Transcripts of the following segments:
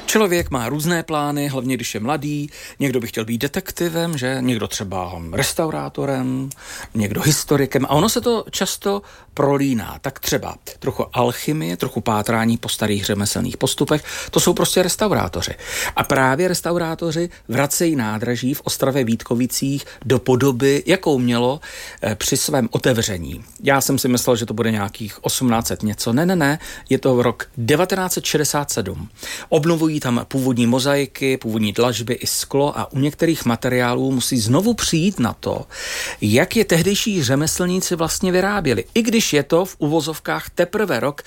Člověk má různé plány, hlavně když je mladý. Někdo by chtěl být detektivem, že? Někdo třeba restaurátorem, někdo historikem. A ono se to často prolíná. Tak třeba trochu alchymie, trochu pátrání po starých řemeslných postupech. To jsou prostě restaurátoři. A právě restaurátoři vracejí nádraží v Ostravě Vítkovicích do podoby, jakou mělo při svém otevření. Já jsem si myslel, že to bude nějakých 1800 něco. Ne. Je to rok 1967. Obnovují tam původní mozaiky, původní dlažby i sklo a u některých materiálů musí znovu přijít na to, jak je tehdejší řemeslníci vlastně vyráběli, i když je to v uvozovkách teprve rok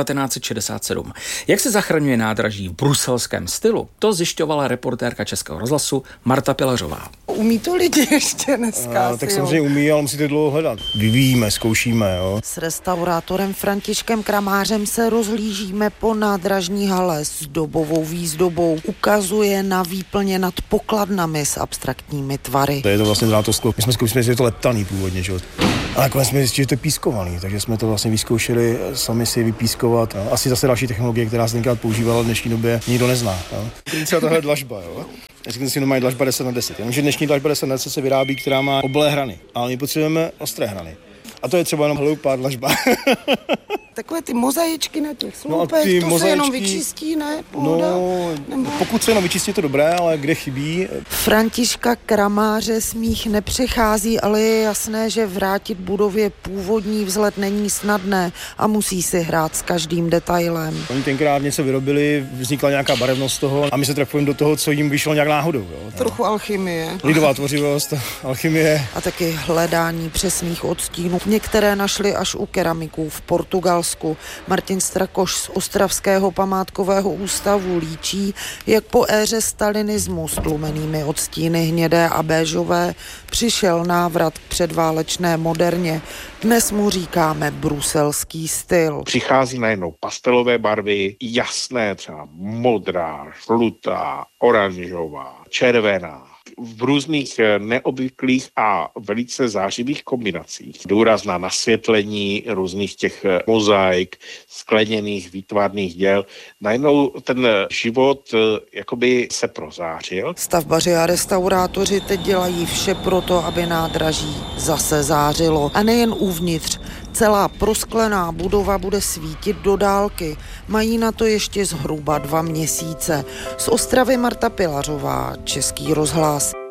1967. Jak se zachraňuje nádraží v bruselském stylu, to zjišťovala reportérka Českého rozhlasu Marta Pilařová. Umí to lidi ještě dneska? Tak samozřejmě umí, ale musíte dlouho hledat. Vyvíjíme, zkoušíme. Jo. S restaurátorem Františkem Kramářem se rozhlížíme po nádražní hale s dobovou výzdobou. Ukazuje na výplně nad pokladnami s abstraktními tvary. To je to vlastně to sklo. My jsme zkoušeli, že je to leptaný původně, že? A nakonec jsme zjistili, že to je pískovaný, takže jsme to vlastně vyzkoušeli sami si vypískovat. Jo. Asi zase další technologie, která se tenkrát používala v dnešní době, nikdo nezná. Třeba tohle dlažba, jo. Řekněte si, mají dlažba 10x10. Jenomže dnešní dlažba 10x10 se vyrábí, která má oblé hrany, ale my potřebujeme ostré hrany. A to je třeba jenom hloupá dlažba. Takové ty mozaičky na těch sloupech, to mozaičky, se jenom vyčistí, ne? Pohoda? Pokud se jenom vyčistí, je to dobré, ale kde chybí? Františka Kramáře smích nepřechází, ale je jasné, že vrátit budově původní vzhled není snadné a musí si hrát s každým detailem. Oni tenkrát něco vyrobili, vznikla nějaká barevnost z toho a my se trefujeme do toho, co jim vyšlo nějak náhodou. Jo? Trochu alchymie. Lidová tvořivost, alchymie. A taky hledání přesných odstínů. Některé našli až u keramiků v Portugalsku. Martin Strakoš z Ostravského památkového ústavu líčí, jak po éře stalinismu s tlumenými odstíny hnědé a béžové přišel návrat k předválečné moderně. Dnes mu říkáme bruselský styl. Přichází najednou pastelové barvy, jasné, třeba modrá, žlutá, oranžová, červená. V různých neobvyklých a velice zářivých kombinacích. Důraz na nasvětlení různých těch mozaik, skleněných výtvarných děl. Najednou ten život jakoby se prozářil. Stavbaři a restaurátoři teď dělají vše proto, aby nádraží zase zářilo. A nejen uvnitř. Celá prosklená budova bude svítit do dálky. Mají na to ještě zhruba 2 měsíce. Z Ostravy Marta Pilařová, Český rozhlas.